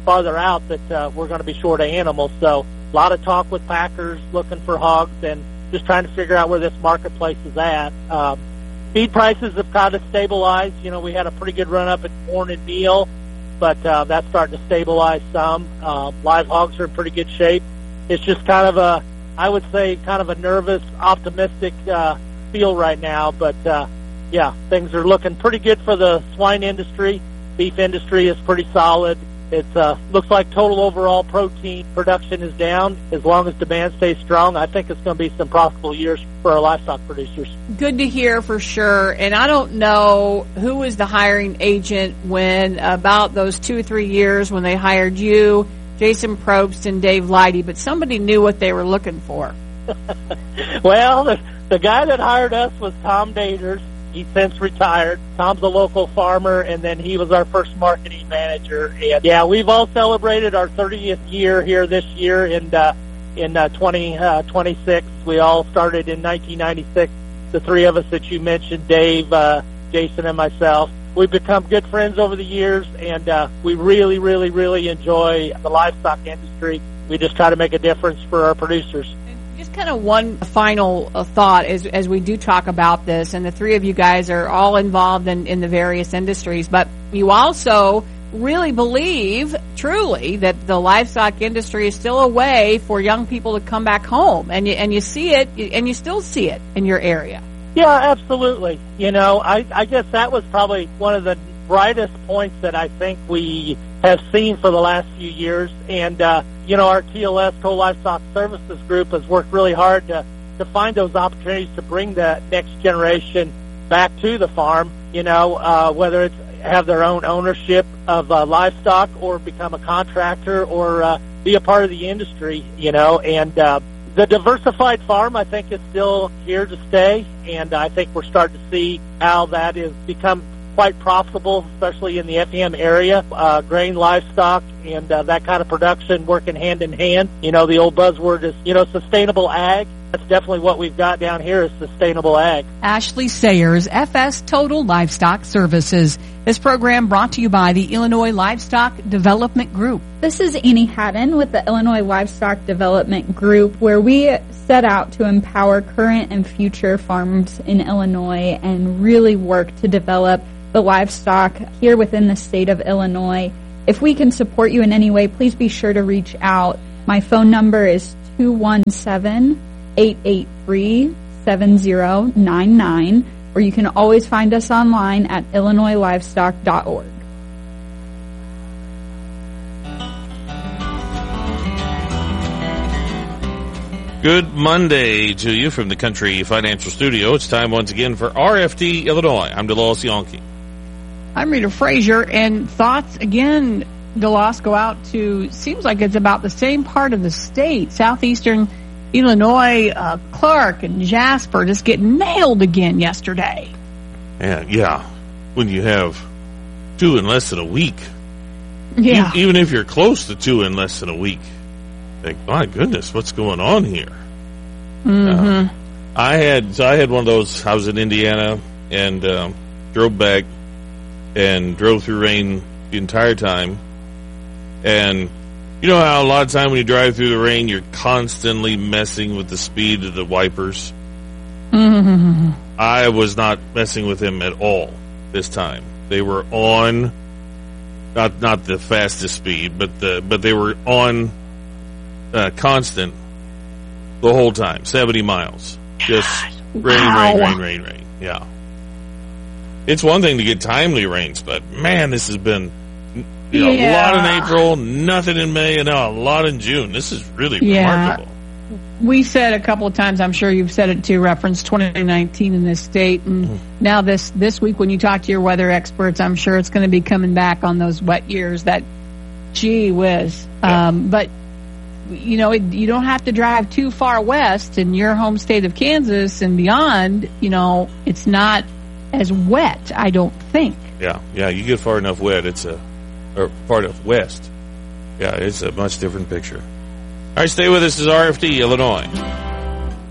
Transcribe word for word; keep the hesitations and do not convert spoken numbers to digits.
farther out that uh, we're going to be short of animals. So a lot of talk with packers looking for hogs and just trying to figure out where this marketplace is at. Um, feed prices have kind of stabilized. You know, we had a pretty good run up in corn and meal, but uh, that's starting to stabilize some. Uh, live hogs are in pretty good shape. It's just kind of a, I would say, kind of a nervous, optimistic uh, feel right now. But, uh, yeah, things are looking pretty good for the swine industry. Beef industry is pretty solid. It uh, looks like total overall protein production is down. As long as demand stays strong, I think it's going to be some profitable years for our livestock producers. Good to hear for sure. And I don't know who was the hiring agent when about those two or three years when they hired you, Jason Probst, and Dave Leidy, but somebody knew what they were looking for. Well, the, the guy that hired us was Tom Daters. He's since retired. Tom's a local farmer, and then he was our first marketing manager. And yeah, we've all celebrated our thirtieth year here this year in uh, in uh, twenty twenty-six. We all started in nineteen ninety-six. The three of us that you mentioned, Dave, uh, Jason, and myself. We've become good friends over the years, and uh, we really, really, really enjoy the livestock industry. We just try to make a difference for our producers. Just kind of one final thought as as we do talk about this, and the three of you guys are all involved in, in the various industries, but you also really believe, truly, that the livestock industry is still a way for young people to come back home, and you, and you see it, and you still see it in your area. Yeah, absolutely. You know, I, I guess that was probably one of the brightest points that I think we have seen for the last few years. And, uh, you know, our T L S, Total Livestock Services Group, has worked really hard to, to find those opportunities to bring the next generation back to the farm, you know, uh, whether it's have their own ownership of uh, livestock or become a contractor or uh, be a part of the industry, you know. And uh, the diversified farm, I think, is still here to stay, and I think we're starting to see how that has become quite profitable, especially in the F E M area. Uh, grain, livestock, and uh, that kind of production working hand in hand. You know, the old buzzword is, you know, sustainable ag. That's definitely what we've got down here is sustainable ag. Ashley Sayers, F S Total Livestock Services. This program brought to you by the Illinois Livestock Development Group. This is Annie Haddon with the Illinois Livestock Development Group, where we set out to empower current and future farms in Illinois and really work to develop the livestock here within the state of Illinois. If we can support you in any way, please be sure to reach out. My phone number is two one seven, eight eight three, seven zero nine nine, or you can always find us online at illinois livestock dot org. Good Monday to you from the Country Financial Studio. It's time once again for R F D Illinois. I'm DeLawes Yonke. I'm Rita Frazier, and thoughts again, DeLawes, go out to, seems like it's about the same part of the state, southeastern Illinois. uh, Clark and Jasper just get nailed again yesterday. Yeah, yeah. When you have two in less than a week. Yeah. E- even if you're close to two in less than a week. Like, my goodness, what's going on here? Mm-hmm. Uh, I had, so I had one of those, I was in Indiana and um, drove back and drove through rain the entire time. And you know how a lot of time when you drive through the rain, you're constantly messing with the speed of the wipers? Mm-hmm. I was not messing with them at all this time. They were on, not not the fastest speed, but the but they were on uh, constant the whole time, seventy miles. Just rain, Wow. rain, rain, rain, rain. Yeah. It's one thing to get timely rains, but man, this has been you know, Yeah. a lot in April, nothing in May, and now a lot in June. This is really Yeah. remarkable. We said a couple of times, I'm sure you've said it too, reference twenty nineteen in this state. And Mm-hmm. now this, this week when you talk to your weather experts, I'm sure it's going to be coming back on those wet years that, gee whiz. Yeah. Um, but, you know, it, you don't have to drive too far west in your home state of Kansas and beyond. You know, it's not as wet, I don't think. Yeah, yeah, you get far enough wet, it's a, or far enough west. Yeah, it's a much different picture. All right, stay with us. This is R F D Illinois.